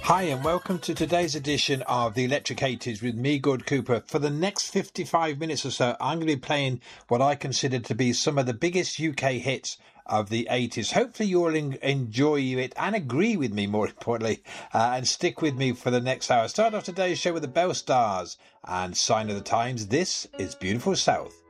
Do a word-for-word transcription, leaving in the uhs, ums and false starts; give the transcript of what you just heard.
Hi and welcome to today's edition of the Electric eighties with me, Gord Cooper. For the next fifty-five minutes or so, I'm going to be playing what I consider to be some of the biggest U K hits of the eighties. Hopefully you'll en- enjoy it and agree with me, more importantly, uh, and stick with me for the next hour. Start off today's show with the Bell Stars and Sign of the Times. This is Beautiful South.